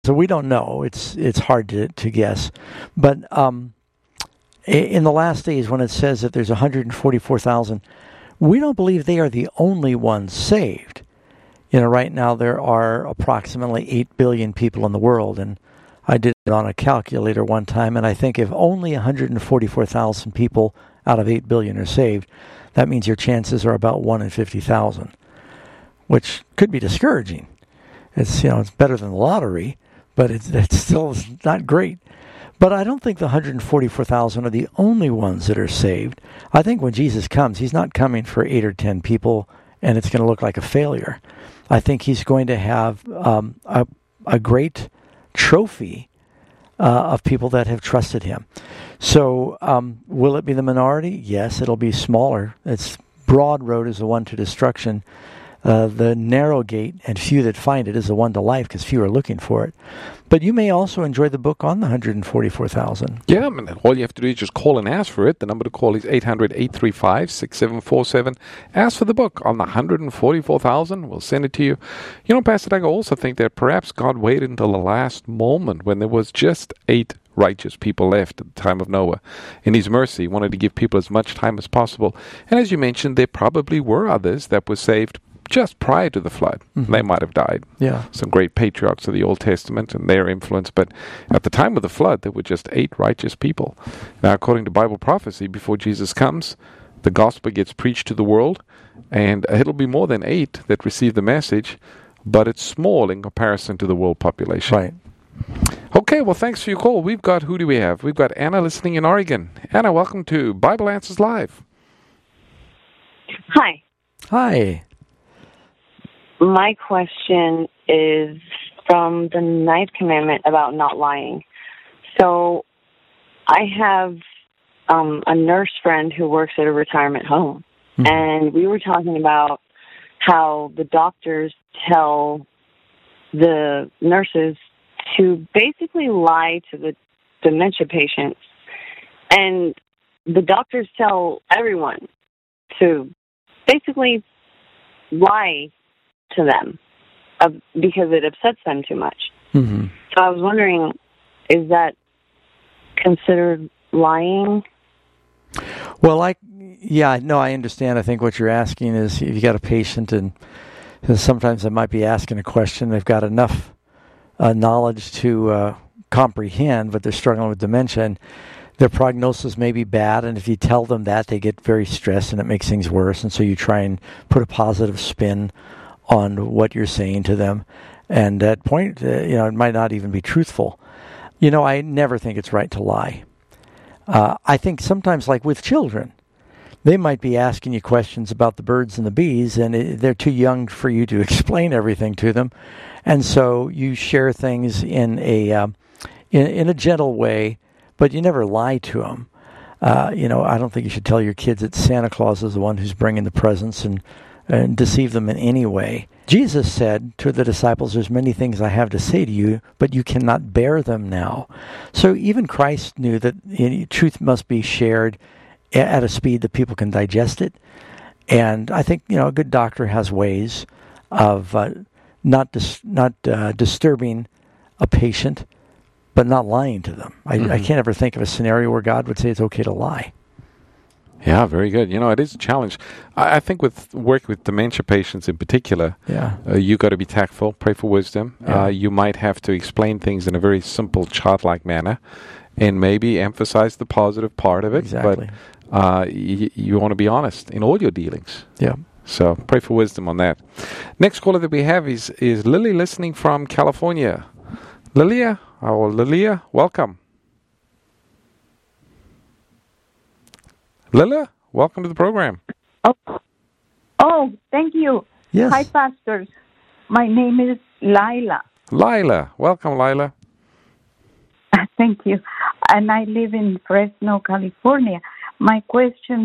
So we don't know. It's hard to guess. But in the last days, when it says that there's 144,000, we don't believe they are the only ones saved. Right now there are approximately 8 billion people in the world, and I did it on a calculator one time, and I think if only 144,000 people out of 8 billion are saved, that means your chances are about 1 in 50,000, which could be discouraging. It's better than the lottery, but it's still not great. But I don't think the 144,000 are the only ones that are saved. I think when Jesus comes, he's not coming for 8 or 10 people, and it's going to look like a failure. I think he's going to have a great trophy of people that have trusted him. So will it be the minority? Yes, it'll be smaller. It's broad road is the one to destruction. The narrow gate and few that find it is the one to life, because few are looking for it. But you may also enjoy the book on the 144,000. Yeah, all you have to do is just call and ask for it. The number to call is 800-835-6747. Ask for the book on the 144,000. We'll send it to you. Pastor Doug, I also think that perhaps God waited until the last moment when there was just 8 righteous people left at the time of Noah. In his mercy, he wanted to give people as much time as possible. And as you mentioned, there probably were others that were saved just prior to the flood. Mm-hmm. They might have died. Yeah. Some great patriarchs of the Old Testament and their influence. But at the time of the flood, there were just 8 righteous people. Now, according to Bible prophecy, before Jesus comes, the gospel gets preached to the world, and it'll be more than 8 that receive the message, but it's small in comparison to the world population. Right. Okay, well, thanks for your call. Who do we have? We've got Anna listening in Oregon. Anna, welcome to Bible Answers Live. Hi. Hi. My question is from the 9th commandment about not lying. So I have a nurse friend who works at a retirement home, and we were talking about how the doctors tell the nurses to basically lie to the dementia patients. And the doctors tell everyone to basically lie to them because it upsets them too much. Mm-hmm. So I was wondering, is that considered lying? Well, I understand. I think what you're asking is if you got a patient and sometimes they might be asking a question, they've got enough knowledge to comprehend, but they're struggling with dementia, and their prognosis may be bad, and if you tell them that, they get very stressed, and it makes things worse, and so you try and put a positive spin on what you're saying to them, and at point, it might not even be truthful. I never think it's right to lie. I think sometimes, like with children, they might be asking you questions about the birds and the bees, and they're too young for you to explain everything to them. And so you share things in a gentle way, but you never lie to them. I don't think you should tell your kids that Santa Claus is the one who's bringing the presents and deceive them in any way. Jesus said to the disciples, there's many things I have to say to you, but you cannot bear them now. So even Christ knew that truth must be shared at a speed that people can digest it. And I think, a good doctor has ways of not disturbing a patient, but not lying to them. I can't ever think of a scenario where God would say it's okay to lie. Yeah, very good. It is a challenge. I think with work with dementia patients in particular, you got to be tactful, pray for wisdom. Yeah. You might have to explain things in a very simple, childlike manner, and maybe emphasize the positive part of it. Exactly. But you want to be honest in all your dealings. Yeah. So pray for wisdom on that. Next caller that we have is Lily listening from California. Lilia, welcome. Lilia, welcome to the program. Oh, thank you. Yes. Hi, pastors. My name is Lila. Lila, welcome, Lila. Thank you. And I live in Fresno, California. My question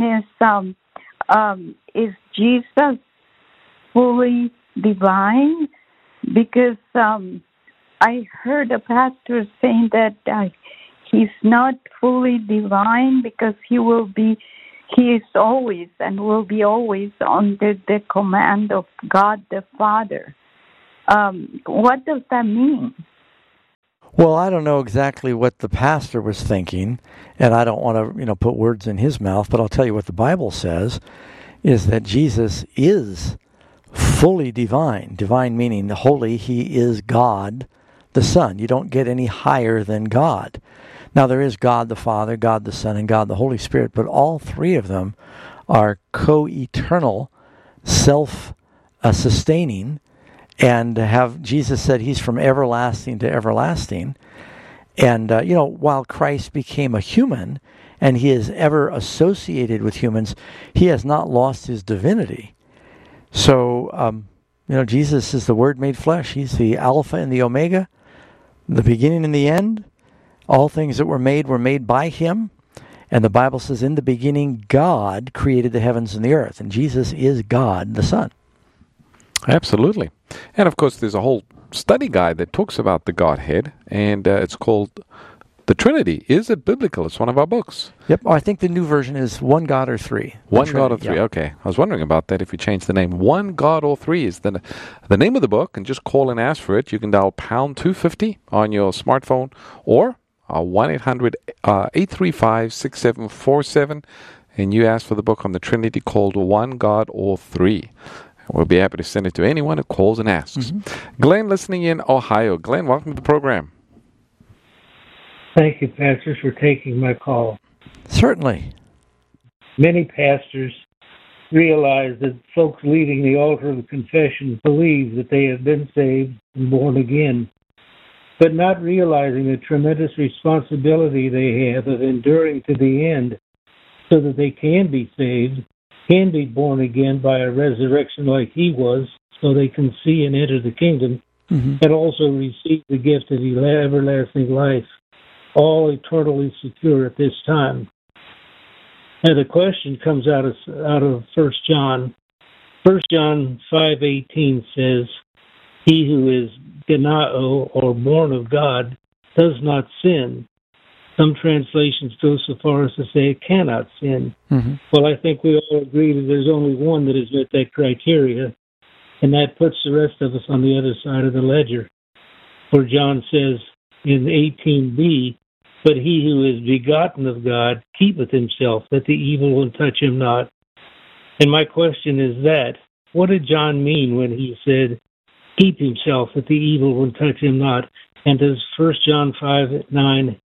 is Jesus fully divine? Because I heard a pastor saying that he's not fully divine because he is always and will be always under the command of God the Father. What does that mean? Well, I don't know exactly what the pastor was thinking, and I don't want to, put words in his mouth, but I'll tell you what the Bible says, is that Jesus is fully divine. Divine meaning holy. He is God, the Son. You don't get any higher than God. Now, there is God the Father, God the Son, and God the Holy Spirit, but all three of them are co-eternal, self-sustaining, and Jesus said he's from everlasting to everlasting. And, while Christ became a human, and he is ever associated with humans, he has not lost his divinity. So, Jesus is the Word made flesh. He's the Alpha and the Omega, the beginning and the end. All things that were made by him. And the Bible says, in the beginning, God created the heavens and the earth. And Jesus is God, the Son. Absolutely. And, of course, there's a whole study guide that talks about the Godhead, and it's called The Trinity. Is it biblical? It's one of our books. Yep. I think the new version is One God or Three. One God or Three. Yeah. Okay. I was wondering about that if you change the name. One God or Three is the name of the book, and just call and ask for it. You can dial pound 250 on your smartphone or 1-800-835-6747, and you ask for the book on the Trinity called One God or Three. We'll be happy to send it to anyone who calls and asks. Mm-hmm. Glenn, listening in Ohio. Glenn, welcome to the program. Thank you, pastors, for taking my call. Certainly. Many pastors realize that folks leaving the altar of the confession believe that they have been saved and born again, but not realizing the tremendous responsibility they have of enduring to the end so that they can be saved, can be born again by a resurrection like he was, so they can see and enter the kingdom, mm-hmm. and also receive the gift of everlasting life, all eternally secure at this time. And the question comes out of 1 John. 1 John 5:18 says, he who is genao, or born of God, does not sin. Some translations go so far as to say it cannot sin. Mm-hmm. Well, I think we all agree that there's only one that has met that criteria, and that puts the rest of us on the other side of the ledger. For John says in 18b, but he who is begotten of God keepeth himself, that the evil one touch him not. And my question is that, what did John mean when he said, keep himself, that the evil one touch him not? And does 1 John 1:9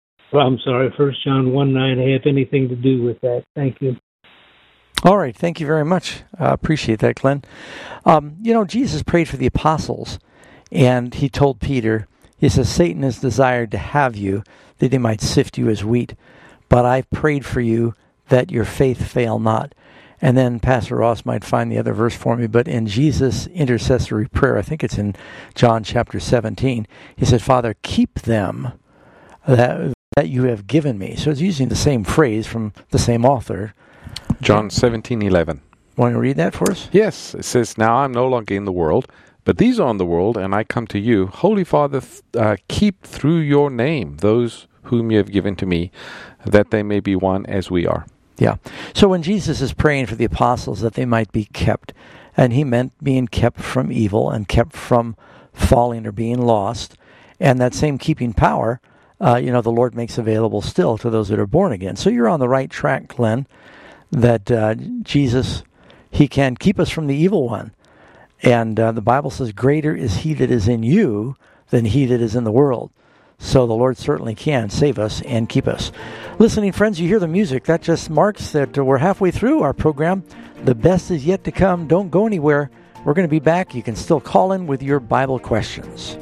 have anything to do with that? Thank you. All right. Thank you very much. Appreciate that, Glenn. Jesus prayed for the apostles, and he told Peter, he says, Satan has desired to have you, that he might sift you as wheat. But I've prayed for you that your faith fail not. And then Pastor Ross might find the other verse for me, but in Jesus' intercessory prayer, I think it's in John chapter 17, he said, Father, keep them that you have given me. So it's using the same phrase from the same author. John 17:11. Want to read that for us? Yes. It says, now I'm no longer in the world, but these are in the world, and I come to you. Holy Father, keep through your name those whom you have given to me, that they may be one as we are. Yeah. So when Jesus is praying for the apostles that they might be kept, and he meant being kept from evil and kept from falling or being lost, and that same keeping power, the Lord makes available still to those that are born again. So you're on the right track, Glenn, that Jesus, he can keep us from the evil one. And the Bible says, greater is he that is in you than he that is in the world. So the Lord certainly can save us and keep us. Listening friends, you hear the music. That just marks that we're halfway through our program. The best is yet to come. Don't go anywhere. We're going to be back. You can still call in with your Bible questions.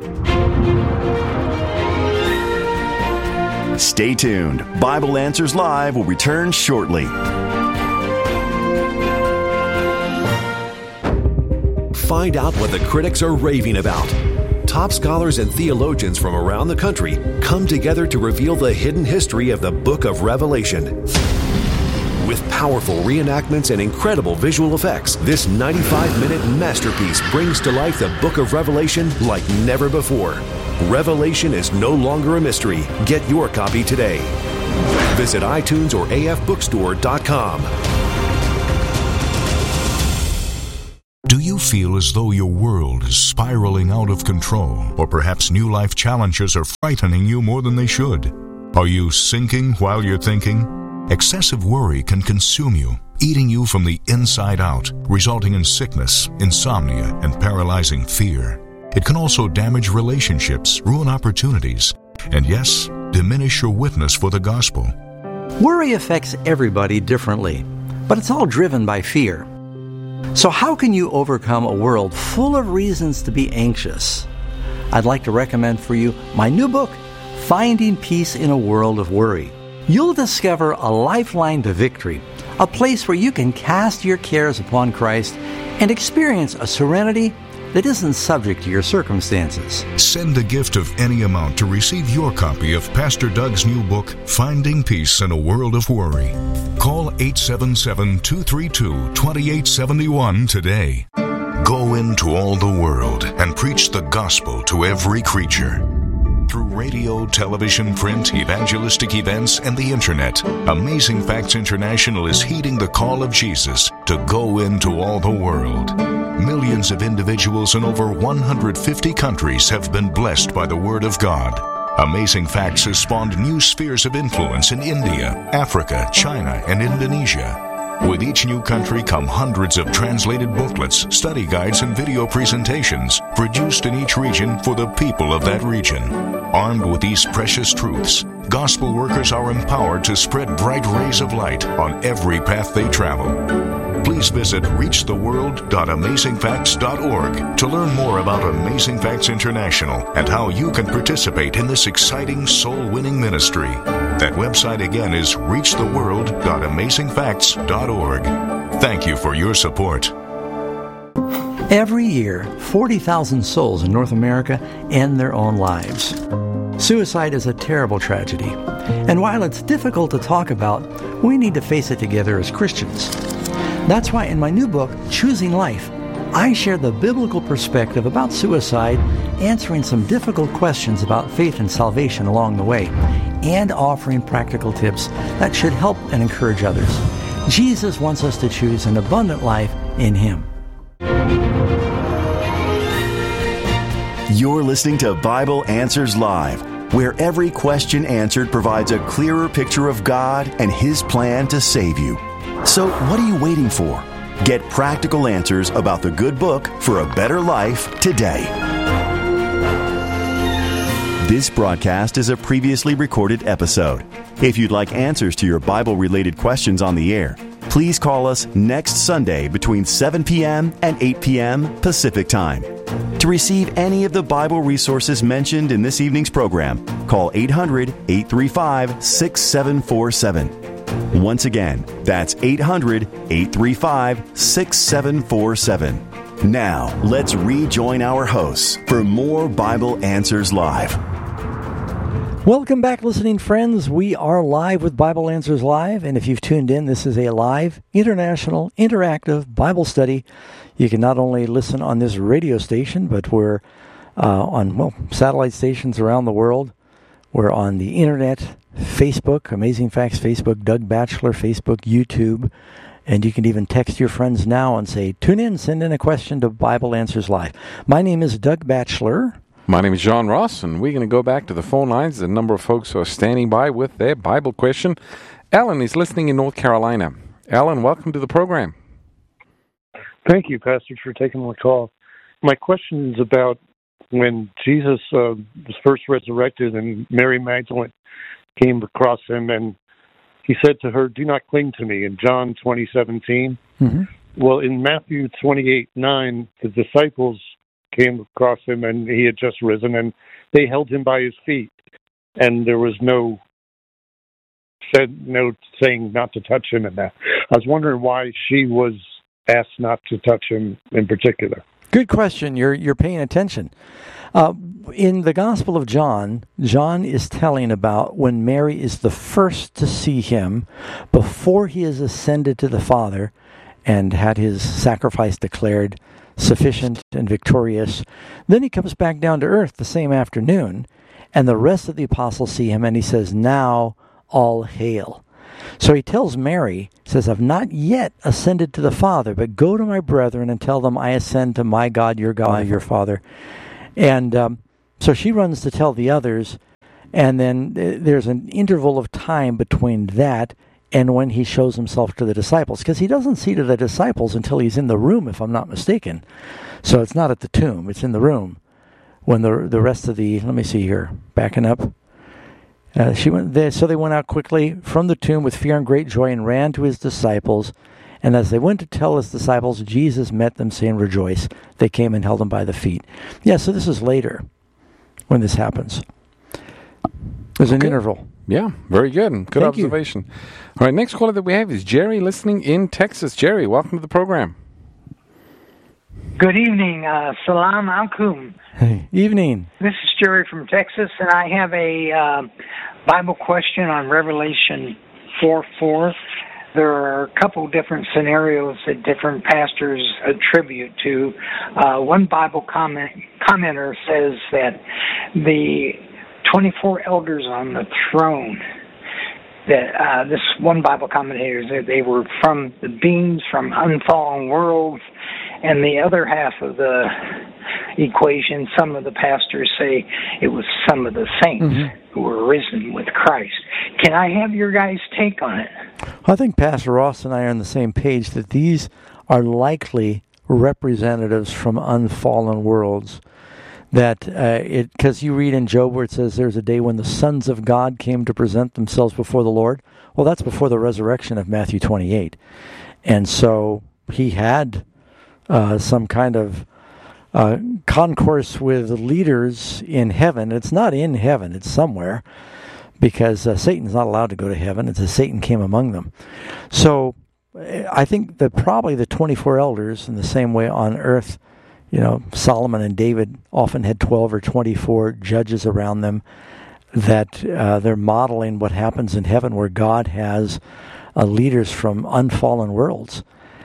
Stay tuned. Bible Answers Live will return shortly. Find out what the critics are raving about. Top scholars and theologians from around the country come together to reveal the hidden history of the Book of Revelation. With powerful reenactments and incredible visual effects, this 95-minute masterpiece brings to life the Book of Revelation like never before. Revelation is no longer a mystery. Get your copy today. Visit iTunes or afbookstore.com. Do you you feel as though your world is spiraling out of control, or perhaps new life challenges are frightening you more than they should? Are you sinking while you're thinking? Excessive worry can consume you, eating you from the inside out, resulting in sickness, insomnia, and paralyzing fear. It can also damage relationships, ruin opportunities, and yes, diminish your witness for the gospel. Worry affects everybody differently, but it's all driven by fear. So how can you overcome a world full of reasons to be anxious? I'd like to recommend for you my new book, Finding Peace in a World of Worry. You'll discover a lifeline to victory, a place where you can cast your cares upon Christ and experience a serenity that isn't subject to your circumstances. Send a gift of any amount to receive your copy of Pastor Doug's new book, Finding Peace in a World of Worry. Call 877-232-2871 today. Go into all the world and preach the gospel to every creature. Through radio, television, print, evangelistic events, and the internet, Amazing Facts International is heeding the call of Jesus to go into all the world. Millions of individuals in over 150 countries have been blessed by the Word of God. Amazing Facts has spawned new spheres of influence in India, Africa, China, and Indonesia. With each new country come hundreds of translated booklets, study guides, and video presentations produced in each region for the people of that region. Armed with these precious truths, gospel workers are empowered to spread bright rays of light on every path they travel. Please visit reachtheworld.amazingfacts.org to learn more about Amazing Facts International and how you can participate in this exciting soul-winning ministry. That website again is reachtheworld.amazingfacts.org. Thank you for your support. Every year, 40,000 souls in North America end their own lives. Suicide is a terrible tragedy, and while it's difficult to talk about, we need to face it together as Christians. That's why in my new book, Choosing Life, I share the biblical perspective about suicide, answering some difficult questions about faith and salvation along the way, and offering practical tips that should help and encourage others. Jesus wants us to choose an abundant life in Him. You're listening to Bible Answers Live, where every question answered provides a clearer picture of God and His plan to save you. So what are you waiting for? Get practical answers about the good book for a better life today. This broadcast is a previously recorded episode. If you'd like answers to your Bible-related questions on the air, please call us next Sunday between 7 p.m. and 8 p.m. Pacific Time. To receive any of the Bible resources mentioned in this evening's program, call 800-835-6747. Once again, that's 800-835-6747. Now, let's rejoin our hosts for more Bible Answers Live. Welcome back, listening friends. We are live with Bible Answers Live, and if you've tuned in, this is a live, international, interactive Bible study. You can not only listen on this radio station, but we're on satellite stations around the world. We're on the internet, Facebook, Amazing Facts Facebook, Doug Batchelor, Facebook, YouTube, and you can even text your friends now and say, tune in, send in a question to Bible Answers Live. My name is Doug Batchelor. My name is John Ross, and we're going to go back to the phone lines. A number of folks who are standing by with their Bible question. Alan is listening in North Carolina. Alan, welcome to the program. Thank you, Pastor, for taking my call. My question is about when Jesus was first resurrected and Mary Magdalene came across him and he said to her, "Do not cling to me," in John 20:17. Mm-hmm. Well, in Matthew 28:9, the disciples came across him and he had just risen and they held him by his feet. And there was no saying not to touch him in that. I was wondering why she was asked not to touch him in particular. Good question. You're paying attention. In the Gospel of John, John is telling about when Mary is the first to see him before he has ascended to the Father and had his sacrifice declared sufficient and victorious. Then he comes back down to earth the same afternoon, and the rest of the apostles see him, and he says, "Now all hail." So he tells Mary, says, I've not yet ascended to the Father, but go to my brethren and tell them I ascend to my God, your Father. And so she runs to tell the others, and then there's an interval of time between that and when he shows himself to the disciples, because he doesn't see to the disciples until he's in the room, if I'm not mistaken. So it's not at the tomb, it's in the room. When the rest of the, let me see here, backing up. So they went out quickly from the tomb with fear and great joy and ran to his disciples. And as they went to tell his disciples, Jesus met them, saying, Rejoice. They came and held him by the feet. Yeah, so this is later when this happens. There's an interval. Yeah, very good. Good Thank observation. You. All right, next caller that we have is Jerry, listening in Texas. Jerry, welcome to the program. Good evening. Salam alaikum. Hey, evening. This is Jerry from Texas, and I have a Bible question on Revelation 4:4. There are a couple different scenarios that different pastors attribute to. One Bible commenter says that the 24 elders on the throne, that this one Bible commentator said they were from the beings from unfallen worlds, and the other half of the equation, some of the pastors say it was some of the saints who were risen with Christ. Can I have your guys' take on it? I think Pastor Ross and I are on the same page that these are likely representatives from unfallen worlds. That because you read in Job where it says there's a day when the sons of God came to present themselves before the Lord. Well, that's before the resurrection of Matthew 28. And so he had some kind of concourse with leaders in heaven. It's not in heaven, it's somewhere, because Satan's not allowed to go to heaven. It's Satan came among them. So I think that probably the 24 elders, in the same way on earth, you know, Solomon and David often had 12 or 24 judges around them, that they're modeling what happens in heaven where God has leaders from unfallen worlds.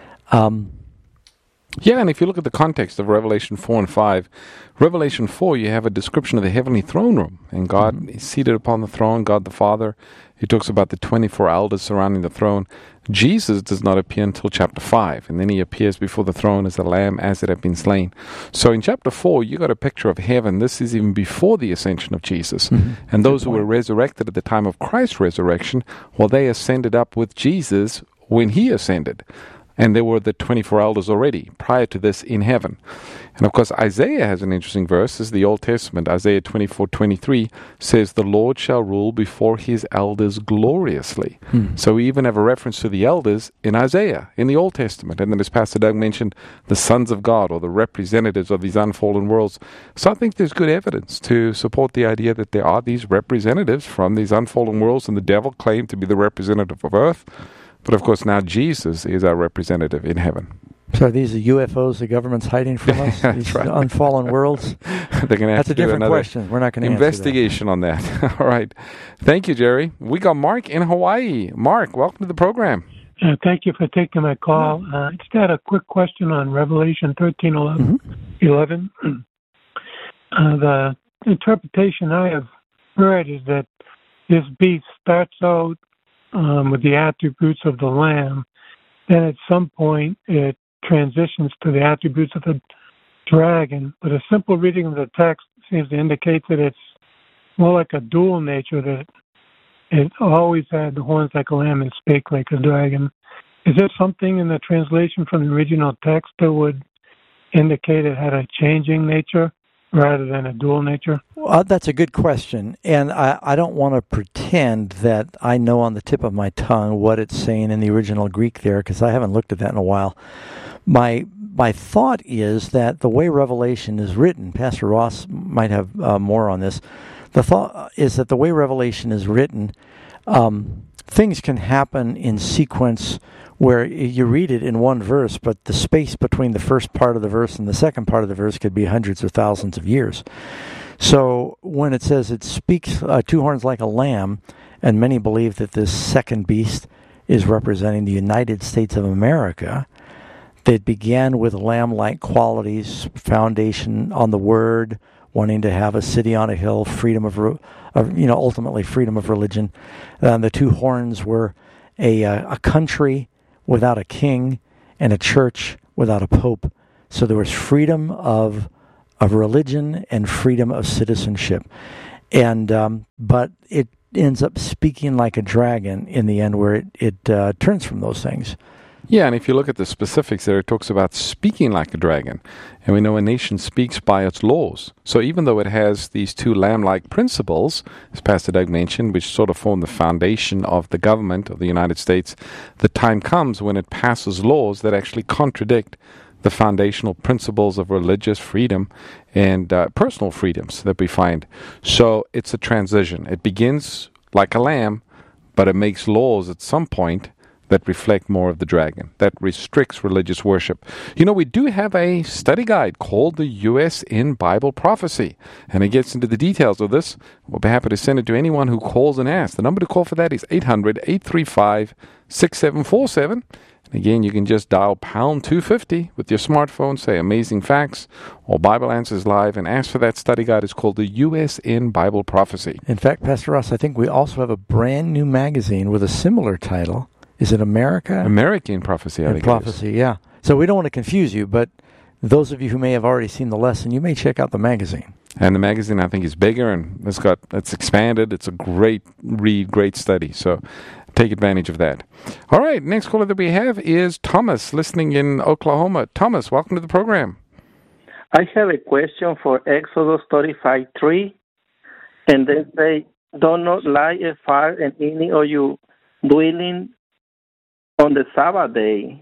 Yeah, and if you look at the context of Revelation 4 and 5, Revelation 4, you have a description of the heavenly throne room, and God is seated upon the throne, God the Father. He talks about the 24 elders surrounding the throne. Jesus does not appear until chapter 5, and then he appears before the throne as a lamb as it had been slain. So in chapter 4, you got a picture of heaven. This is even before the ascension of Jesus. And those who were resurrected at the time of Christ's resurrection, well, they ascended up with Jesus when he ascended. And there were the 24 elders already prior to this in heaven. And of course, Isaiah has an interesting verse. This is the Old Testament. Isaiah 24:23 says, the Lord shall rule before his elders gloriously. So we even have a reference to the elders in Isaiah, in the Old Testament. And then as Pastor Doug mentioned, the sons of God, or the representatives of these unfallen worlds. So I think there's good evidence to support the idea that there are these representatives from these unfallen worlds, and the devil claimed to be the representative of earth. But of course, now Jesus is our representative in heaven. So are these the UFOs the government's hiding from us? These unfallen worlds? They're going to have That's a different question. We're not going to investigation on that. All right. Thank you, Jerry. We got Mark in Hawaii. Mark, welcome to the program. Thank you for taking my call. Just had a quick question on Revelation 13:11. The interpretation I have heard is that this beast starts out with the attributes of the Lamb. Then at some point it transitions to the attributes of the dragon. But a simple reading of the text seems to indicate that it's more like a dual nature, that it always had the horns like a lamb and spake like a dragon. Is there something in the translation from the original text that would indicate it had a changing nature rather than a dual nature? Well, that's a good question, and I don't want to pretend that I know on the tip of my tongue what it's saying in the original Greek there, because I haven't looked at that in a while. My thought is that the way Revelation is written, Pastor Ross might have more on this, the thought is that the way Revelation is written, things can happen in sequence where you read it in one verse, but the space between the first part of the verse and the second part of the verse could be hundreds or thousands of years. So when it says it speaks two horns like a lamb, and many believe that this second beast is representing the United States of America, that began with lamb-like qualities, foundation on the word, wanting to have a city on a hill, freedom of ultimately freedom of religion. The two horns were a country without a king and a church without a pope. So there was freedom of religion and freedom of citizenship. And but it ends up speaking like a dragon in the end, where it turns from those things. Yeah, and if you look at the specifics there, it talks about speaking like a dragon. And we know a nation speaks by its laws. So even though it has these two lamb-like principles, as Pastor Doug mentioned, which sort of form the foundation of the government of the United States, the time comes when it passes laws that actually contradict the foundational principles of religious freedom and personal freedoms that we find. So it's a transition. It begins like a lamb, but it makes laws at some point that reflect more of the dragon, that restricts religious worship. You know, we do have a study guide called the U.S. in Bible Prophecy, and it gets into the details of this. We'll be happy to send it to anyone who calls and asks. The number to call for that is 800-835-6747. Again, you can just dial pound 250 with your smartphone, say Amazing Facts or Bible Answers Live, and ask for that study guide. It's called the U.S. in Bible Prophecy. In fact, Pastor Ross, I think we also have a brand new magazine with a similar title. Is it America? American Prophecy, I think Prophecy, it is. Yeah. So we don't want to confuse you, but those of you who may have already seen the lesson, you may check out the magazine. And the magazine, I think, is bigger and it's expanded. It's a great read, great study. So take advantage of that. All right, next caller that we have is Thomas, listening in Oklahoma. Thomas, welcome to the program. I have a question for Exodus 35:3, and they say, "Do not light a fire in any of you dwelling on the Sabbath day."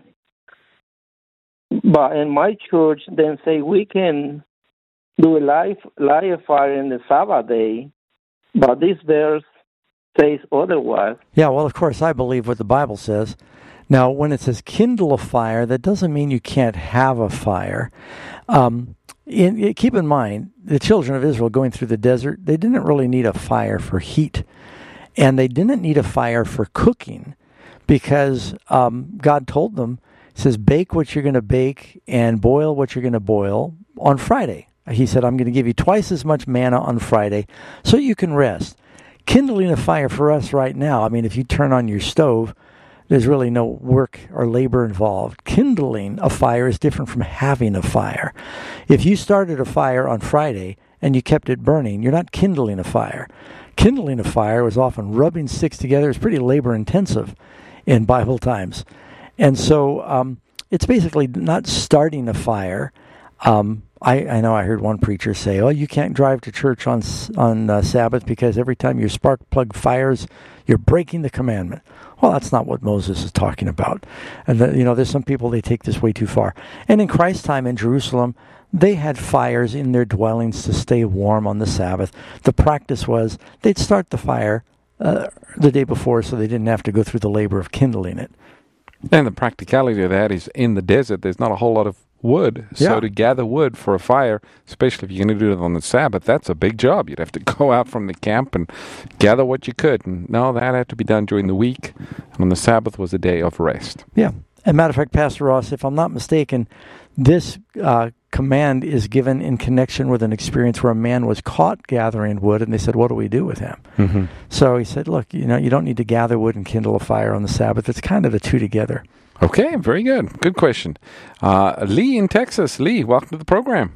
But in my church, then say we can do a light a fire in the Sabbath day, but this verse says otherwise. Yeah, well, of course, I believe what the Bible says. Now, when it says kindle a fire, that doesn't mean you can't have a fire. Keep in mind, the children of Israel going through the desert, they didn't really need a fire for heat, and they didn't need a fire for cooking, because God told them, He says, bake what you're going to bake and boil what you're going to boil on Friday. He said, I'm going to give you twice as much manna on Friday so you can rest. Kindling a fire for us right now, I mean, if you turn on your stove, there's really no work or labor involved. Kindling a fire is different from having a fire. If you started a fire on Friday and you kept it burning, you're not kindling a fire. Kindling a fire was often rubbing sticks together. It's pretty labor intensive in Bible times. And so it's basically not starting a fire. I know I heard one preacher say, "Oh, you can't drive to church on Sabbath because every time your spark plug fires, you're breaking the commandment." Well, that's not what Moses is talking about. And there's some people, they take this way too far. And in Christ's time in Jerusalem, they had fires in their dwellings to stay warm on the Sabbath. The practice was they'd start the fire the day before, so they didn't have to go through the labor of kindling it. And the practicality of that is, in the desert, there's not a whole lot of wood. So Yeah. to gather wood for a fire, especially if you're going to do it on the Sabbath, that's a big job. You'd have to go out from the camp and gather what you could. And no, that had to be done during the week. And on the Sabbath was a day of rest. Yeah. As a matter of fact, Pastor Ross, if I'm not mistaken, this command is given in connection with an experience where a man was caught gathering wood, and they said, what do we do with him? Mm-hmm. So he said, look, you don't need to gather wood and kindle a fire on the Sabbath. It's kind of the two together. Okay, very good. Good question. Lee in Texas. Lee, welcome to the program.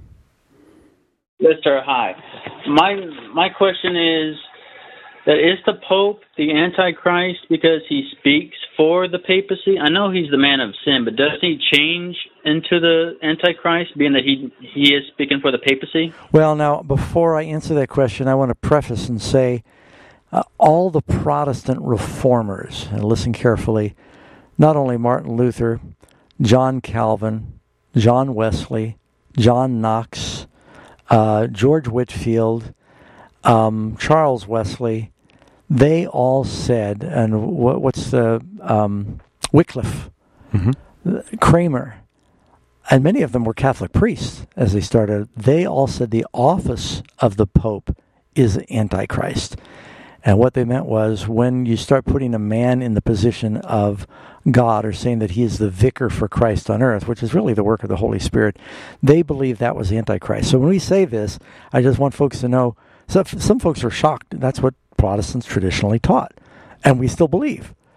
Yes, sir. Hi. My question is that is the Pope the Antichrist because he speaks for the papacy? I know he's the man of sin, but does he change into the Antichrist, being that he is speaking for the papacy? Well, now, before I answer that question, I want to preface and say all the Protestant reformers, and listen carefully, not only Martin Luther, John Calvin, John Wesley, John Knox, George Whitefield, Charles Wesley, they all said, and what's the Wycliffe, Kramer, and many of them were Catholic priests as they started. They all said the office of the Pope is Antichrist. And what they meant was when you start putting a man in the position of God, or saying that he is the vicar for Christ on earth, which is really the work of the Holy Spirit, they believe that was Antichrist. So when we say this, I just want folks to know, some folks are shocked. That's what Protestants traditionally taught, and we still believe.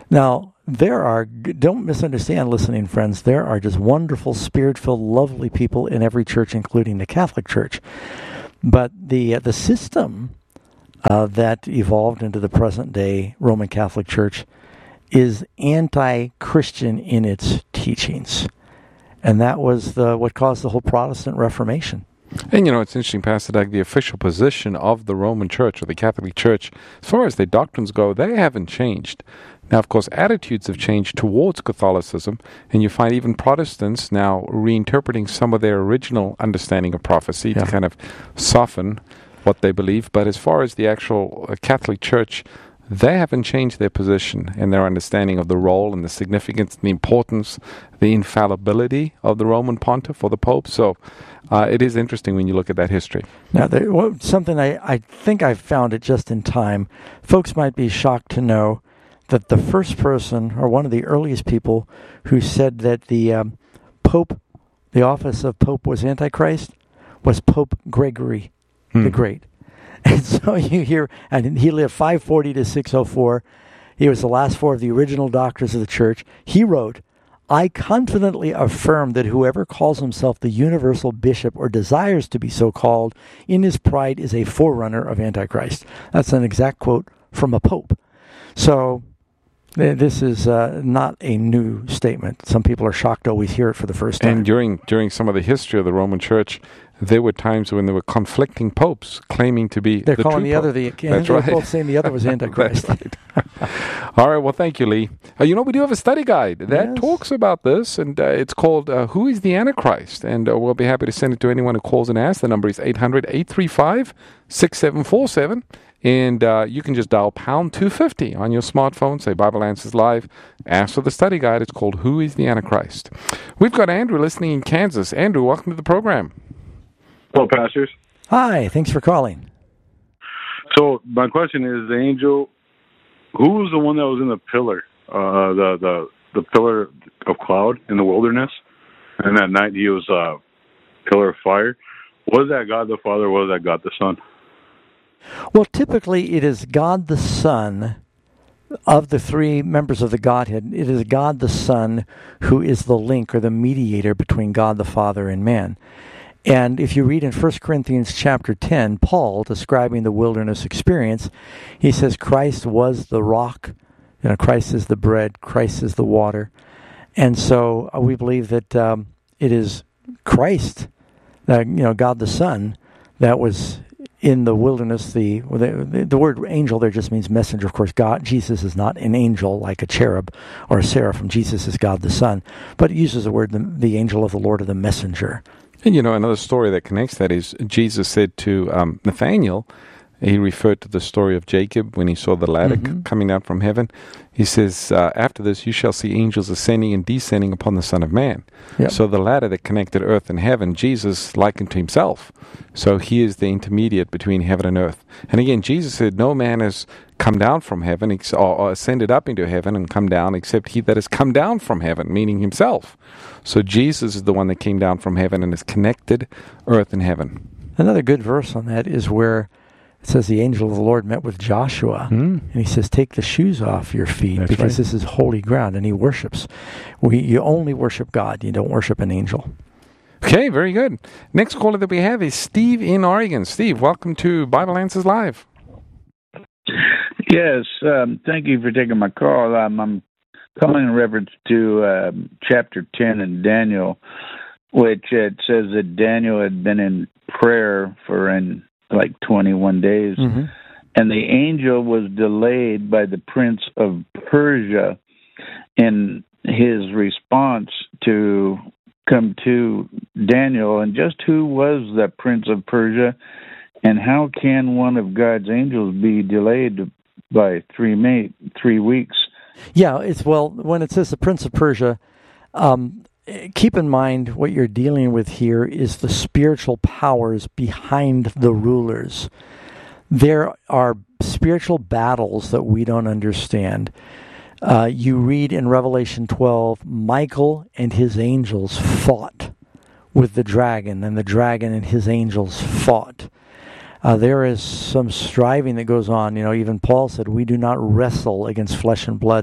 Now, don't misunderstand, listening friends, there are just wonderful, spirit-filled, lovely people in every church, including the Catholic Church. But the system that evolved into the present-day Roman Catholic Church is anti-Christian in its teachings. And that was what caused the whole Protestant Reformation. And it's interesting, Pastor Doug, the official position of the Roman Church or the Catholic Church, as far as their doctrines go, they haven't changed. Now, of course, attitudes have changed towards Catholicism, and you find even Protestants now reinterpreting some of their original understanding of prophecy to kind of soften what they believe. But as far as the actual Catholic Church, they haven't changed their position and their understanding of the role and the significance, the importance, the infallibility of the Roman Pontiff or the Pope. So it is interesting when you look at that history. Now, something I think I found it just in time. Folks might be shocked to know that the first person, or one of the earliest people, who said that the Pope, the office of Pope was Antichrist, was Pope Gregory the Great. And so you hear, and he lived 540 to 604. He was the last four of the original doctors of the church. He wrote, "I confidently affirm that whoever calls himself the universal bishop or desires to be so called in his pride is a forerunner of Antichrist." That's an exact quote from a pope. So this is not a new statement. Some people are shocked to always hear it for the first time. And during some of the history of the Roman Church, there were times when there were conflicting popes claiming to be They're the calling true the other pope. That's right. They're both saying the other was Antichrist. That's right. All right, well, thank you, Lee. We do have a study guide that talks about this, and it's called Who is the Antichrist? And we'll be happy to send it to anyone who calls and asks. The number is 800-835-6747. And you can just dial pound 250 on your smartphone, say Bible Answers Live, ask for the study guide. It's called Who is the Antichrist? We've got Andrew listening in Kansas. Andrew, welcome to the program. Hello, pastors. Hi, thanks for calling. So my question is, the angel, who was the one that was in the pillar, the pillar of cloud in the wilderness? And that night he was a pillar of fire. Was that God the Father, or was that God the Son? Well, typically it is God the Son. Of the three members of the Godhead, it is God the Son who is the link or the mediator between God the Father and man. And if you read in 1 Corinthians chapter 10, Paul, describing the wilderness experience, he says Christ was the rock, Christ is the bread, Christ is the water. And so we believe that it is Christ, God the Son, that was in the wilderness. The word angel there just means messenger. Of course, Jesus is not an angel like a cherub or a seraphim. Jesus is God the Son. But it uses the word, the angel of the Lord, or the messenger. And another story that connects that is Jesus said to Nathanael, he referred to the story of Jacob when he saw the ladder coming down from heaven. He says, after this, you shall see angels ascending and descending upon the Son of Man. Yep. So the ladder that connected earth and heaven, Jesus likened to himself. So he is the intermediate between heaven and earth. And again, Jesus said, no man has come down from heaven or ascended up into heaven and come down except he that has come down from heaven, meaning himself. So Jesus is the one that came down from heaven and has connected earth and heaven. Another good verse on that is where it says the angel of the Lord met with Joshua, and he says, take the shoes off your feet, because this is holy ground, and he worships. You only worship God. You don't worship an angel. Okay, very good. Next caller that we have is Steve in Oregon. Steve, welcome to Bible Answers Live. Yes, thank you for taking my call. I'm calling in reference to chapter 10 in Daniel, which it says that Daniel had been in prayer for 21 days, and the angel was delayed by the prince of Persia in his response to come to Daniel. And just who was the prince of Persia, and how can one of God's angels be delayed by 3 weeks? Yeah, when it says the prince of Persia, keep in mind what you're dealing with here is the spiritual powers behind the rulers. There are spiritual battles that we don't understand. You read in Revelation 12, Michael and his angels fought with the dragon, and the dragon and his angels fought. There is some striving that goes on. Even Paul said, we do not wrestle against flesh and blood,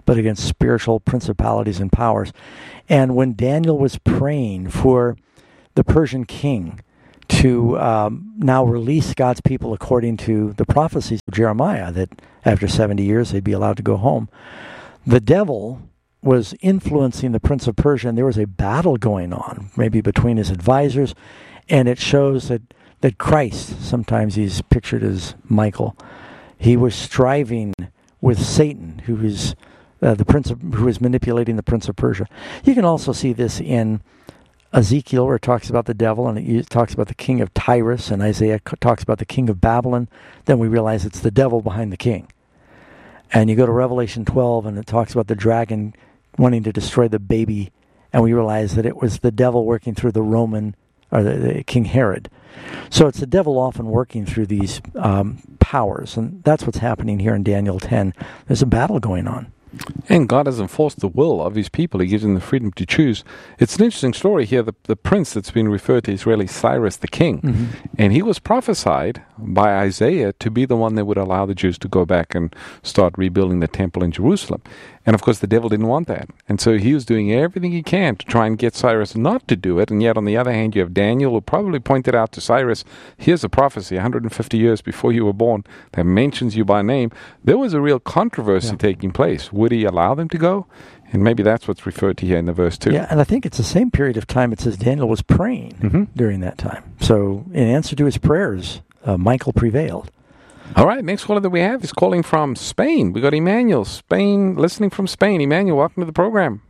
but against spiritual principalities and powers. And when Daniel was praying for the Persian king to now release God's people according to the prophecies of Jeremiah, that after 70 years they'd be allowed to go home, the devil was influencing the prince of Persia, and there was a battle going on, maybe between his advisors, and it shows that Christ, sometimes he's pictured as Michael, he was striving with Satan, who is who is manipulating the prince of Persia. You can also see this in Ezekiel, where it talks about the devil, and it talks about the king of Tyrus, and Isaiah talks about the king of Babylon. Then we realize it's the devil behind the king. And you go to Revelation 12, and it talks about the dragon wanting to destroy the baby, and we realize that it was the devil working through the Roman, or the King Herod. So it's the devil often working through these powers, and that's what's happening here in Daniel 10. There's a battle going on. And God has enforced the will of his people. He gives them the freedom to choose. It's an interesting story here. The prince that's been referred to is really Cyrus the king. And he was prophesied by Isaiah to be the one that would allow the Jews to go back and start rebuilding the temple in Jerusalem. And of course the devil didn't want that. And so he was doing everything he can to try and get Cyrus not to do it. And yet on the other hand, you have Daniel, who probably pointed out to Cyrus, here's a prophecy 150 years before you were born that mentions you by name. There was a real controversy taking place. Would he allow them to go? And maybe that's what's referred to here in the verse too. Yeah, and I think it's the same period of time. It says Daniel was praying during that time. So in answer to his prayers, Michael prevailed. All right, next caller that we have is calling from Spain. We got Emmanuel, listening from Spain. Emmanuel, welcome to the program.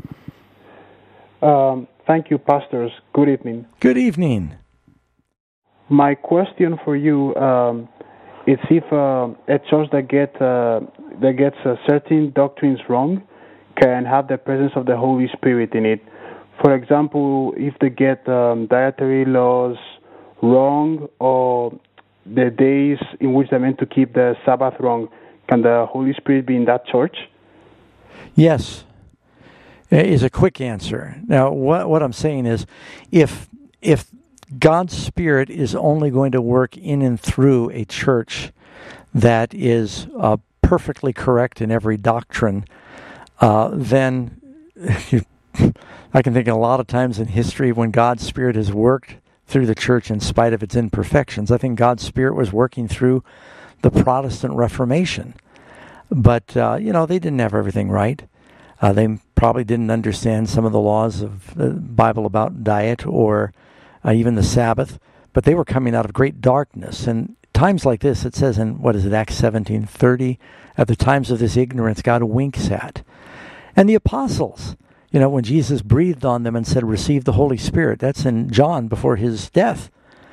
Thank you, pastors. Good evening. Good evening. My question for you is if a church that gets certain doctrines wrong can have the presence of the Holy Spirit in it. For example, if they get dietary laws wrong, or the days in which they're meant to keep the Sabbath wrong, can the Holy Spirit be in that church? Yes, is a quick answer. Now, what I'm saying is, if God's Spirit is only going to work in and through a church that is perfectly correct in every doctrine, then I can think of a lot of times in history when God's Spirit has worked through the church in spite of its imperfections. I think God's Spirit was working through the Protestant Reformation. But, they didn't have everything right. They probably didn't understand some of the laws of the Bible about diet or even the Sabbath. But they were coming out of great darkness. And times like this, it says in, Acts 17:30, at the times of this ignorance, God winks at. And the apostles, when Jesus breathed on them and said, receive the Holy Spirit, that's in John before his death.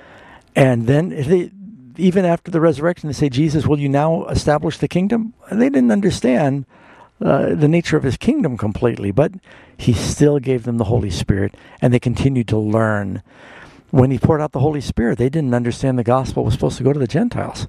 And then even after the resurrection, they say, Jesus, will you now establish the kingdom? They didn't understand the nature of his kingdom completely, but he still gave them the Holy Spirit, and they continued to learn. When he poured out the Holy Spirit, they didn't understand the gospel was supposed to go to the Gentiles.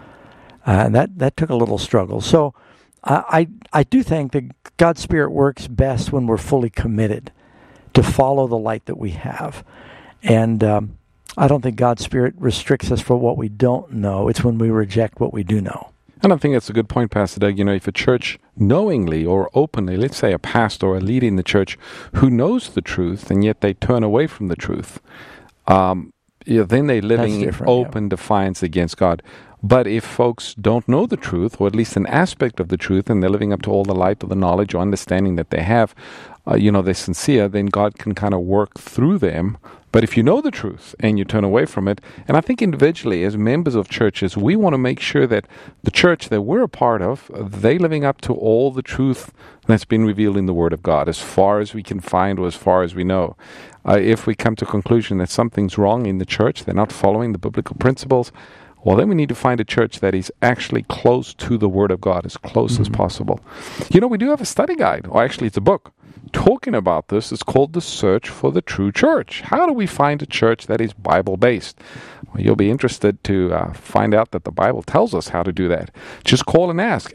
And that took a little struggle. So I do think that God's Spirit works best when we're fully committed to follow the light that we have. And I don't think God's Spirit restricts us for what we don't know. It's when we reject what we do know. And I think that's a good point, Pastor Doug. If a church knowingly or openly, let's say a pastor or a leader in the church who knows the truth and yet they turn away from the truth, then they're living in open defiance against God. But if folks don't know the truth, or at least an aspect of the truth, and they're living up to all the light or the knowledge or understanding that they have, they're sincere, then God can kind of work through them. But if you know the truth and you turn away from it, and I think individually as members of churches, we want to make sure that the church that we're a part of, they're living up to all the truth that's been revealed in the Word of God, as far as we can find or as far as we know. If we come to a conclusion that something's wrong in the church, they're not following the biblical principles, well, then we need to find a church that is actually close to the Word of God, as close as possible. We do have a study guide, or actually it's a book, talking about this. It's called The Search for the True Church. How do we find a church that is Bible-based? Well, you'll be interested to find out that the Bible tells us how to do that. Just call and ask,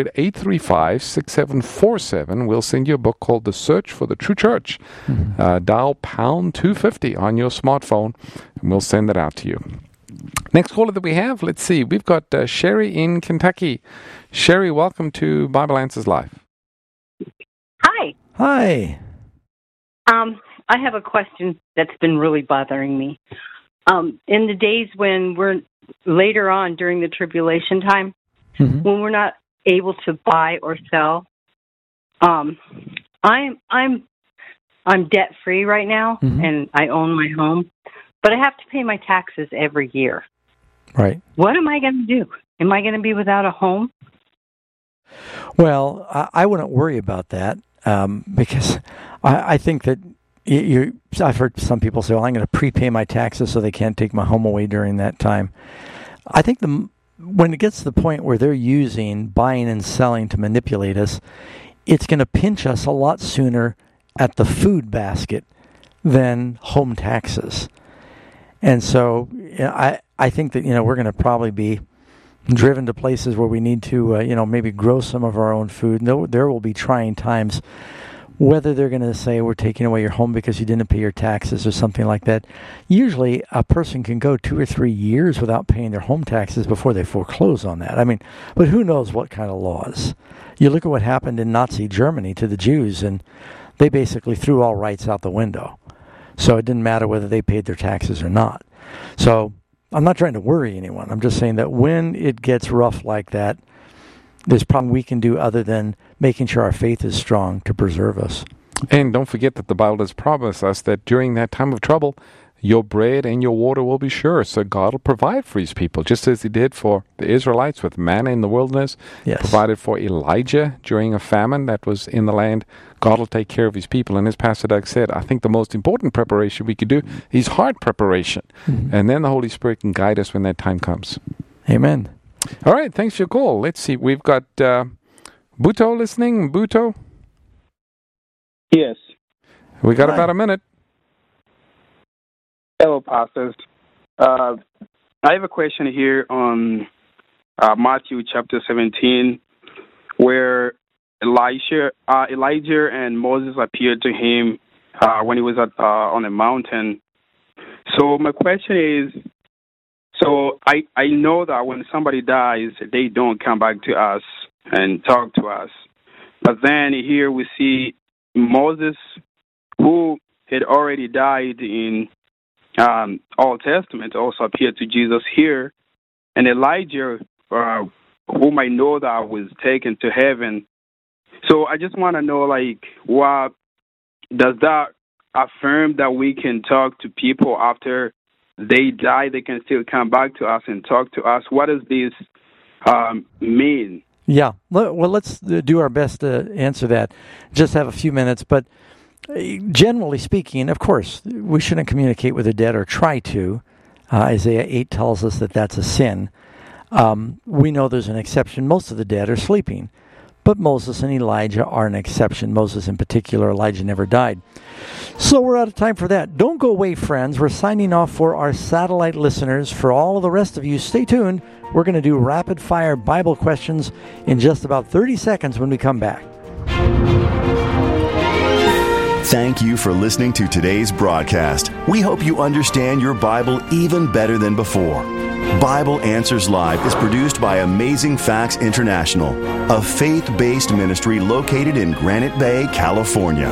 800-835-6747. We'll send you a book called The Search for the True Church. Dial pound 250 on your smartphone, and we'll send that out to you. Next caller that we have, let's see. We've got Sherry in Kentucky. Sherry, welcome to Bible Answers Live. Hi. Hi. I have a question that's been really bothering me. In the days when we're later on during the tribulation time, when we're not able to buy or sell, I'm debt free right now, and I own my home, but I have to pay my taxes every year. Right. What am I going to do? Am I going to be without a home? Well, I wouldn't worry about that because I think that I've heard some people say, well, I'm going to prepay my taxes so they can't take my home away during that time. I think when it gets to the point where they're using buying and selling to manipulate us, it's going to pinch us a lot sooner at the food basket than home taxes. And so I think that, we're going to probably be driven to places where we need to, maybe grow some of our own food. There will be trying times, whether they're going to say we're taking away your home because you didn't pay your taxes or something like that. Usually a person can go 2 or 3 years without paying their home taxes before they foreclose on that. I mean, but who knows what kind of laws? You look at what happened in Nazi Germany to the Jews, and they basically threw all rights out the window. So it didn't matter whether they paid their taxes or not. So I'm not trying to worry anyone. I'm just saying that when it gets rough like that, there's probably we can do other than making sure our faith is strong to preserve us. And don't forget that the Bible does promise us that during that time of trouble, your bread and your water will be sure. So God will provide for his people, just as he did for the Israelites with manna in the wilderness. Yes. Provided for Elijah during a famine that was in the land. God will take care of his people. And as Pastor Doug said, I think the most important preparation we could do is heart preparation. And then the Holy Spirit can guide us when that time comes. Amen. All right, thanks for your call. Let's see. We've got Buto listening. Buto? Yes. We got about a minute. Hello, pastors. I have a question here on Matthew chapter 17, where Elijah and Moses appeared to him when he was on a mountain. So my question is, so I know that when somebody dies, they don't come back to us and talk to us. But then here we see Moses, who had already died in Old Testament, also appeared to Jesus here. And Elijah, whom I know that was taken to heaven. So I just want to know, what does that affirm that we can talk to people after they die? They can still come back to us and talk to us. What does this mean? Yeah. Well, let's do our best to answer that. Just have a few minutes, but generally speaking, of course, we shouldn't communicate with the dead or try to. Isaiah 8 tells us that that's a sin. We know there's an exception. Most of the dead are sleeping. But Moses and Elijah are an exception. Moses in particular, Elijah never died. So we're out of time for that. Don't go away, friends. We're signing off for our satellite listeners. For all of the rest of you, stay tuned. We're going to do rapid-fire Bible questions in just about 30 seconds when we come back. Thank you for listening to today's broadcast. We hope you understand your Bible even better than before. Bible Answers Live is produced by Amazing Facts International, a faith-based ministry located in Granite Bay, California.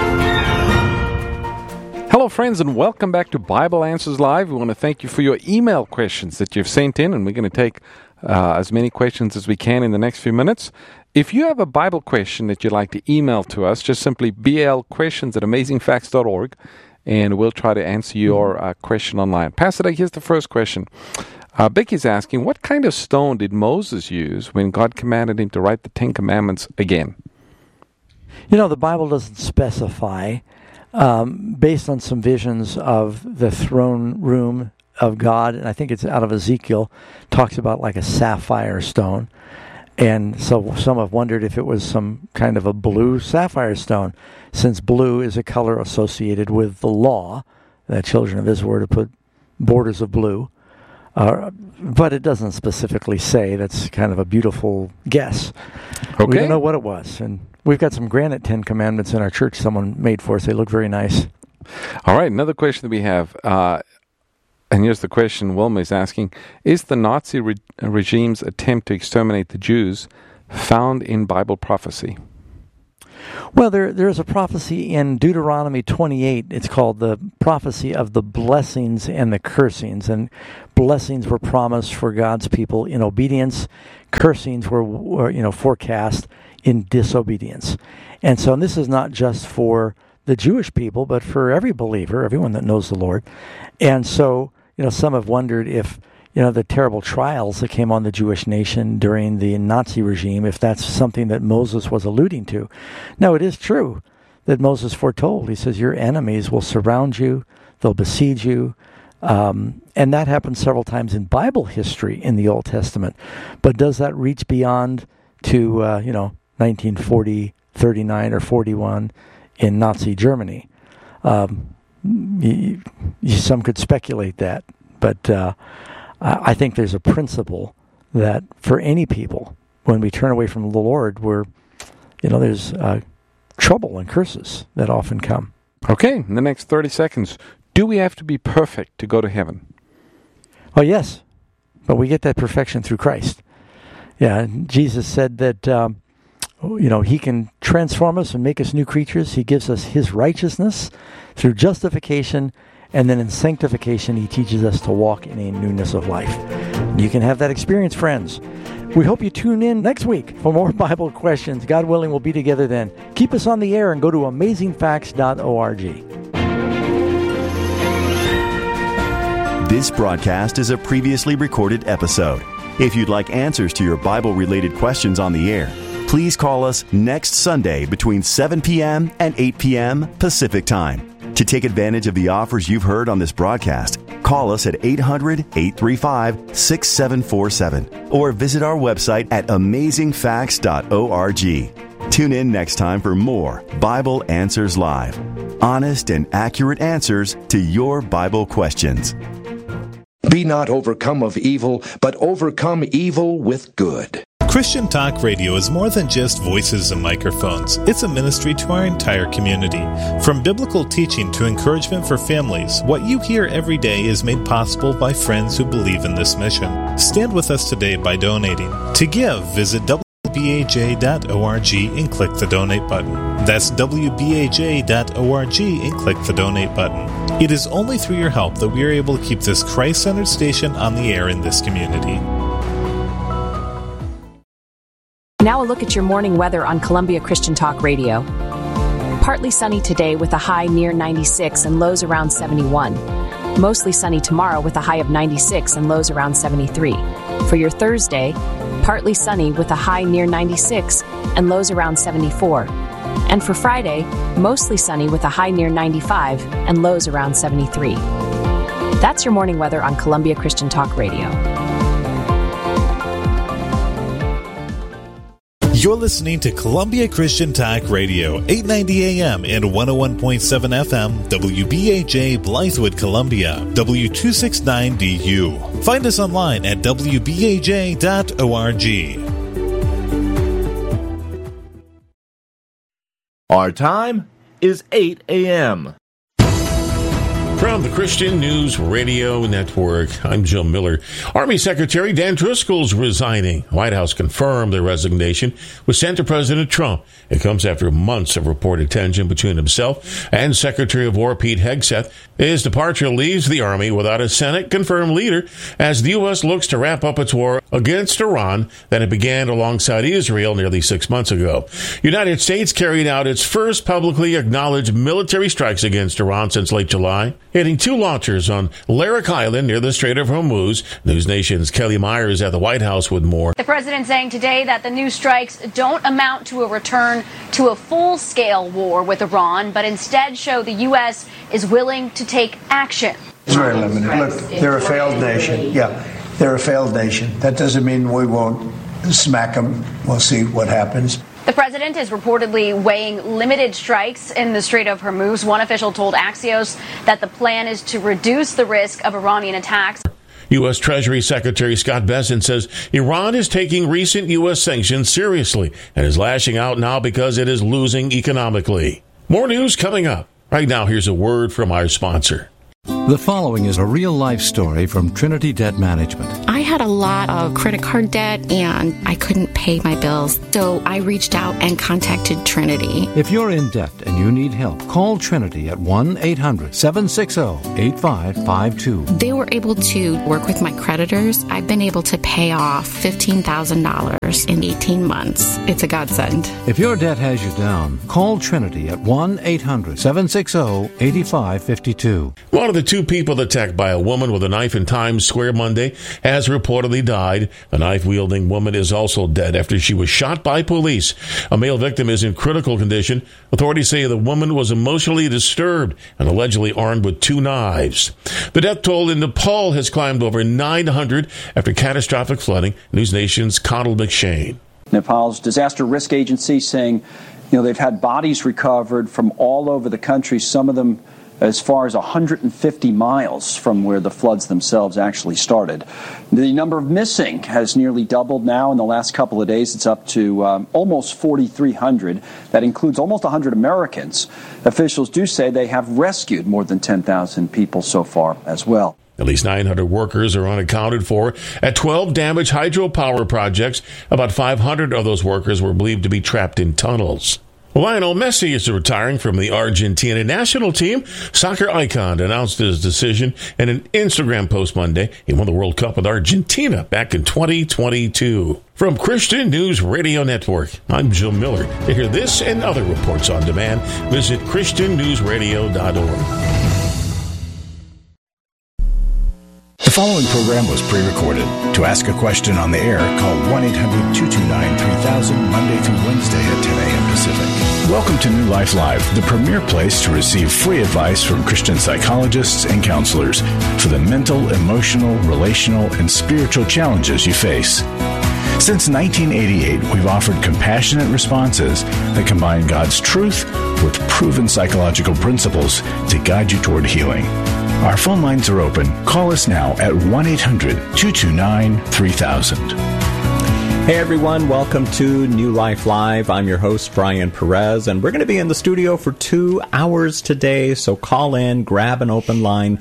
Hello, friends, and welcome back to Bible Answers Live. We want to thank you for your email questions that you've sent in, and we're going to take as many questions as we can in the next few minutes. If you have a Bible question that you'd like to email to us, just simply blquestions@amazingfacts.org, and we'll try to answer your question online. Pastor Doug, here's the first question. Becky's asking, what kind of stone did Moses use when God commanded him to write the Ten Commandments again? The Bible doesn't specify. Based on some visions of the throne room of God, and I think it's out of Ezekiel, talks about like a sapphire stone. And so some have wondered if it was some kind of a blue sapphire stone, since blue is a color associated with the law. The children of Israel were to put borders of blue. But it doesn't specifically say. That's kind of a beautiful guess. Okay. We don't know what it was. And we've got some granite 10 Commandments in our church someone made for us. They look very nice. All right, another question that we have. And here's the question Wilma is asking. Is the Nazi regime's attempt to exterminate the Jews found in Bible prophecy? Well, there's a prophecy in Deuteronomy 28. It's called the prophecy of the blessings and the cursings. And blessings were promised for God's people in obedience. Cursings were forecast in disobedience. And so this is not just for the Jewish people, but for every believer, everyone that knows the Lord. And so, some have wondered if, the terrible trials that came on the Jewish nation during the Nazi regime, if that's something that Moses was alluding to. Now, it is true that Moses foretold. He says, your enemies will surround you, they'll besiege you. And that happens several times in Bible history in the Old Testament. But does that reach beyond to, 1940, 39, or 41 in Nazi Germany? Some could speculate that. But I think there's a principle that for any people, when we turn away from the Lord, there's trouble and curses that often come. Okay, in the next 30 seconds, do we have to be perfect to go to heaven? Oh, yes, but we get that perfection through Christ. Yeah, Jesus said that, He can transform us and make us new creatures. He gives us His righteousness through justification. And then in sanctification, He teaches us to walk in a newness of life. You can have that experience, friends. We hope you tune in next week for more Bible questions. God willing, we'll be together then. Keep us on the air and go to amazingfacts.org. This broadcast is a previously recorded episode. If you'd like answers to your Bible-related questions on the air, please call us next Sunday between 7 p.m. and 8 p.m. Pacific Time. To take advantage of the offers you've heard on this broadcast, call us at 800-835-6747 or visit our website at amazingfacts.org. Tune in next time for more Bible Answers Live. Honest and accurate answers to your Bible questions. Be not overcome of evil, but overcome evil with good. Christian Talk Radio is more than just voices and microphones. It's a ministry to our entire community. From biblical teaching to encouragement for families, what you hear every day is made possible by friends who believe in this mission. Stand with us today by donating. To give, visit WBAJ.org and click the donate button. That's WBAJ.org and click the donate button. It is only through your help that we are able to keep this Christ-centered station on the air in this community. Now a look at your morning weather on Columbia Christian Talk Radio. Partly sunny today with a high near 96 and lows around 71. Mostly sunny tomorrow with a high of 96 and lows around 73. For your Thursday, partly sunny with a high near 96 and lows around 74. And for Friday, mostly sunny with a high near 95 and lows around 73. That's your morning weather on Columbia Christian Talk Radio. You're listening to Columbia Christian Talk Radio, 890 AM and 101.7 FM, WBAJ Blythewood, Columbia, W269DU. Find us online at WBAJ.org. Our time is 8 a.m. From the Christian News Radio Network, I'm Joe Miller. Army Secretary Dan Driscoll's resigning. White House confirmed the resignation was sent to President Trump. It comes after months of reported tension between himself and Secretary of War Pete Hegseth. His departure leaves the Army without a Senate-confirmed leader as the U.S. looks to wrap up its war against Iran that it began alongside Israel nearly 6 months ago. United States carried out its first publicly acknowledged military strikes against Iran since late July, hitting 2 launchers on Larak Island near the Strait of Hormuz. News Nation's Kelly Myers at the White House with more. The president saying today that the new strikes don't amount to a return to a full-scale war with Iran, but instead show the U.S. is willing to take action. It's very limited. Look, they're a failed nation. Yeah, they're a failed nation. That doesn't mean we won't smack them. We'll see what happens. The president is reportedly weighing limited strikes in the Strait of Hormuz. One official told Axios that the plan is to reduce the risk of Iranian attacks. U.S. Treasury Secretary Scott Bessent says Iran is taking recent U.S. sanctions seriously and is lashing out now because it is losing economically. More news coming up. Right now, here's a word from our sponsor. The following is a real-life story from Trinity Debt Management. I had a lot of credit card debt, and I couldn't pay my bills, so I reached out and contacted Trinity. If you're in debt and you need help, call Trinity at 1-800-760-8552. They were able to work with my creditors. I've been able to pay off $15,000 in 18 months. It's a godsend. If your debt has you down, call Trinity at 1-800-760-8552. One of the two people attacked by a woman with a knife in Times Square Monday has reportedly died. The knife-wielding woman is also dead after she was shot by police. A male victim is in critical condition. Authorities say the woman was emotionally disturbed and allegedly armed with 2 knives. The death toll in Nepal has climbed over 900 after catastrophic flooding. News Nation's Connell McShane. Nepal's disaster risk agency saying, they've had bodies recovered from all over the country, some of them as far as 150 miles from where the floods themselves actually started. The number of missing has nearly doubled now in the last couple of days. It's up to almost 4,300. That includes almost 100 Americans. Officials do say they have rescued more than 10,000 people so far as well. At least 900 workers are unaccounted for at 12 damaged hydropower projects. About 500 of those workers were believed to be trapped in tunnels. Lionel Messi is retiring from the Argentina national team. Soccer icon announced his decision in an Instagram post Monday. He won the World Cup with Argentina back in 2022. From Christian News Radio Network, I'm Joe Miller. To hear this and other reports on demand, visit ChristianNewsRadio.org. The following program was pre-recorded. To ask a question on the air, call 1-800-229-3000 Monday through Wednesday at 10 a.m. Pacific. Welcome to New Life Live, the premier place to receive free advice from Christian psychologists and counselors for the mental, emotional, relational, and spiritual challenges you face. Since 1988, we've offered compassionate responses that combine God's truth with proven psychological principles to guide you toward healing. Our phone lines are open. Call us now at 1-800-229-3000. Hey everyone, welcome to New Life Live. I'm your host, Brian Perez, and we're going to be in the studio for 2 hours today, so call in, grab an open line.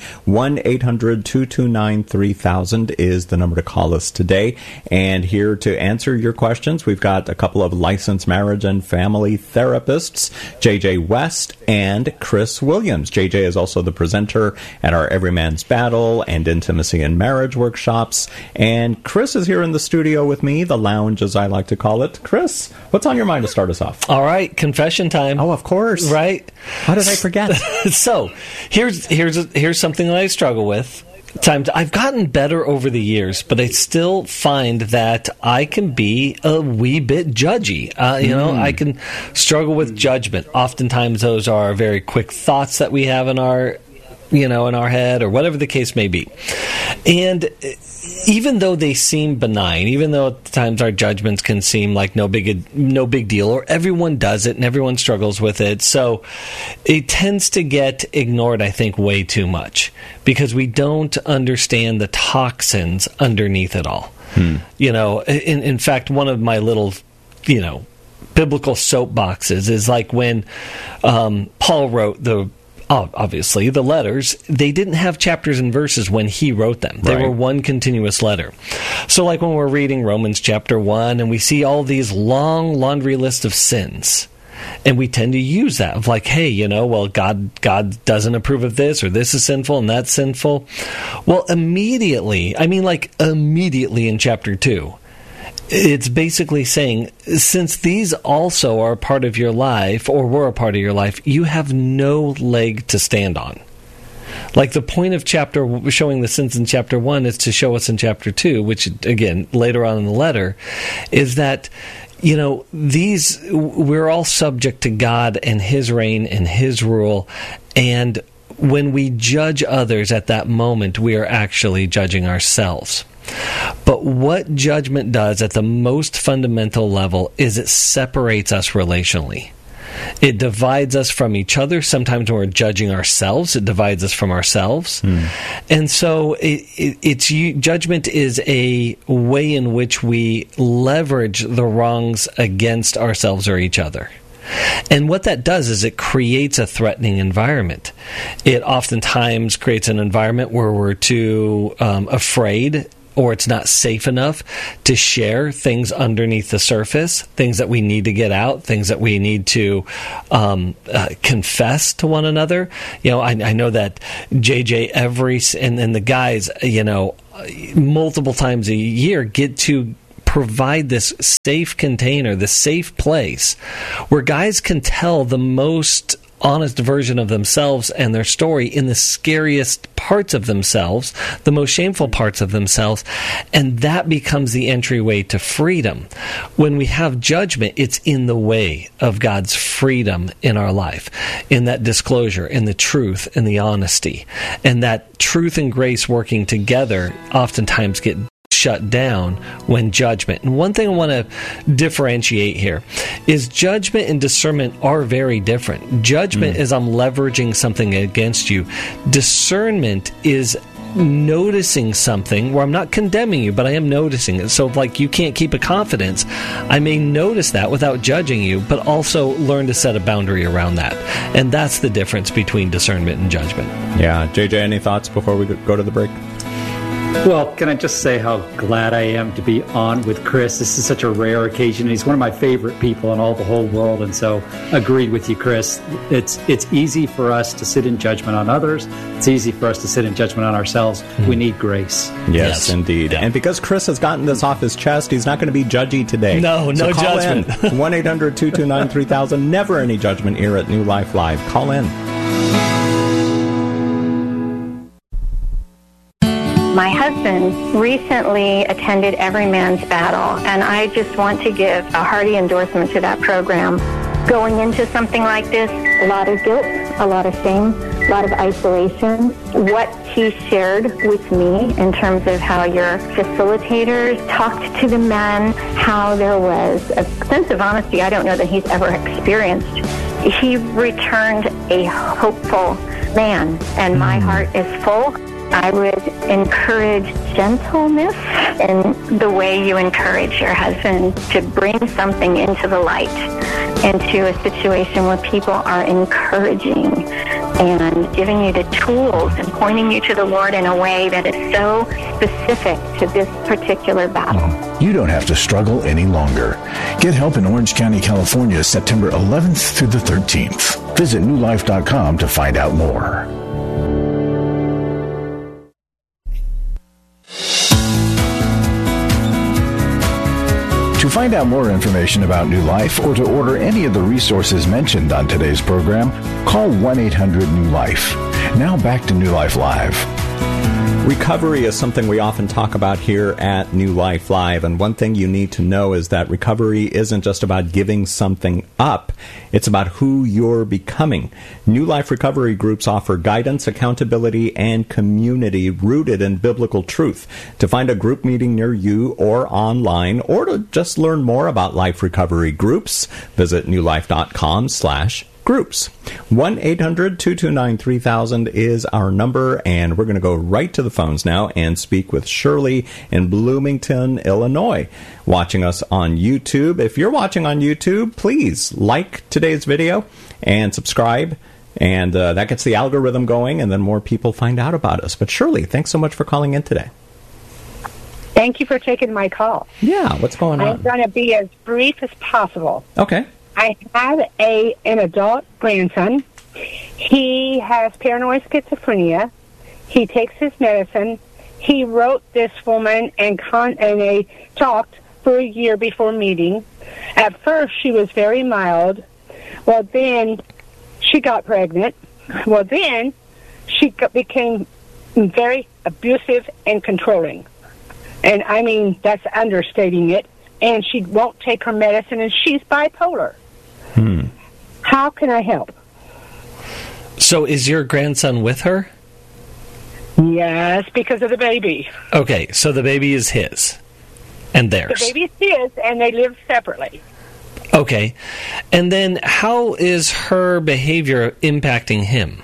1-800-229-3000 is the number to call us today. And here to answer your questions, we've got a couple of licensed marriage and family therapists, JJ West and Chris Williams. JJ is also the presenter at our Every Man's Battle and Intimacy and Marriage workshops. And Chris is here in the studio with me, the lounge, as I like to call it. Chris, what's on your mind to start us off? All right, confession time. Oh, of course. Right. How did I forget? So, here's something that I struggle with. I've gotten better over the years, but I still find that I can be a wee bit judgy. I can struggle with judgment. Oftentimes, those are very quick thoughts that we have in our head, or whatever the case may be. And even though they seem benign, even though at times our judgments can seem like no big deal, or everyone does it and everyone struggles with it, so it tends to get ignored, I think, way too much, because we don't understand the toxins underneath it all. In fact, one of my little, biblical soapboxes is like when Paul wrote obviously, the letters, they didn't have chapters and verses when he wrote them. They were one continuous letter. So like when we're reading Romans chapter 1 and we see all these long laundry list of sins, and we tend to use that of like, hey, God doesn't approve of this, or this is sinful and that's sinful. Well, immediately in chapter 2, it's basically saying, since these also are a part of your life, or were a part of your life, you have no leg to stand on. Like the point of showing the sins in chapter 1 is to show us in chapter 2, which, again, later on in the letter, is that, we're all subject to God and His reign and His rule, and when we judge others at that moment, we are actually judging ourselves. But what judgment does at the most fundamental level is it separates us relationally. It divides us from each other. Sometimes when we're judging ourselves, it divides us from ourselves. And so judgment is a way in which we leverage the wrongs against ourselves or each other. And what that does is it creates a threatening environment. It oftentimes creates an environment where we're too afraid, or it's not safe enough to share things underneath the surface, things that we need to get out, things that we need to confess to one another. I know that JJ and the guys, multiple times a year get to provide this safe container, this safe place where guys can tell the most honest version of themselves and their story in the scariest parts of themselves, the most shameful parts of themselves, and that becomes the entryway to freedom. When we have judgment, it's in the way of God's freedom in our life, in that disclosure, in the truth, in the honesty. And that truth and grace working together oftentimes get shut down when judgment. And one thing I want to differentiate here is judgment and discernment are very different. Judgment is I'm leveraging something against you. Discernment is noticing something where I'm not condemning you, but I am noticing it. So like you can't keep a confidence, I may notice that without judging you, but also learn to set a boundary around that. And that's the difference between discernment and judgment. Yeah. JJ, any thoughts before we go to the break? Well, can I just say how glad I am to be on with Chris? This is such a rare occasion. He's one of my favorite people in all the whole world, and so agreed with you, Chris. It's easy for us to sit in judgment on others. It's easy for us to sit in judgment on ourselves. We need grace. Yes, indeed. Yeah. And because Chris has gotten this off his chest, he's not going to be judgy today. No call judgment. 1-800-229-3000. Never any judgment here at New Life Live. Call in. My husband recently attended Every Man's Battle, and I just want to give a hearty endorsement to that program. Going into something like this, a lot of guilt, a lot of shame, a lot of isolation. What he shared with me in terms of how your facilitators talked to the men, how there was a sense of honesty I don't know that he's ever experienced. He returned a hopeful man, and my heart is full. I would encourage gentleness in the way you encourage your husband to bring something into the light, into a situation where people are encouraging and giving you the tools and pointing you to the Lord in a way that is so specific to this particular battle. You don't have to struggle any longer. Get help in Orange County, California, September 11th through the 13th. Visit newlife.com to find out more. To find out more information about New Life or to order any of the resources mentioned on today's program, call 1-800-NEW-LIFE. Now back to New Life Live. Recovery is something we often talk about here at New Life Live, and one thing you need to know is that recovery isn't just about giving something up. It's about who you're becoming. New Life recovery groups offer guidance, accountability, and community rooted in biblical truth. To find a group meeting near you or online, or to just learn more about life recovery groups, visit newlife.com/groups. 1-800-229-3000 is our number, and we're going to go right to the phones now and speak with Shirley in Bloomington, Illinois, watching us on YouTube. If you're watching on YouTube, please like today's video and subscribe, and that gets the algorithm going, and then more people find out about us. But Shirley, thanks so much for calling in today. Thank you for taking my call. Yeah, what's going on? I'm going to be as brief as possible. Okay. I have an adult grandson. He has paranoid schizophrenia. He takes his medicine. He wrote this woman and they talked for a year before meeting. At first, she was very mild. Well, then she got pregnant. Well, then she became very abusive and controlling. And I mean, that's understating it. And she won't take her medicine, and she's bipolar. How can I help? So is your grandson with her? Yes, because of the baby. Okay, so the baby is his and theirs. The baby is his, and they live separately. Okay. And then how is her behavior impacting him?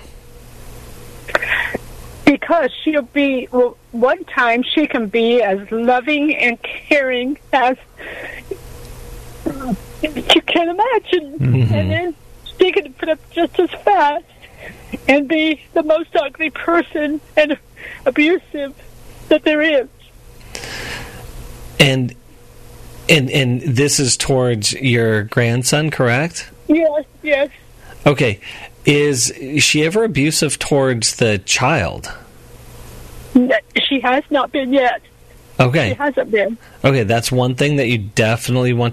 Because she'll be, well, one time she can be as loving and caring as You can't imagine. Mm-hmm. And then she can put up just as fast and be the most ugly person and abusive that there is. And this is towards your grandson, correct? Yes. Okay. Is she ever abusive towards the child? She has not been yet. Okay. She hasn't been. Okay, that's one thing that you definitely want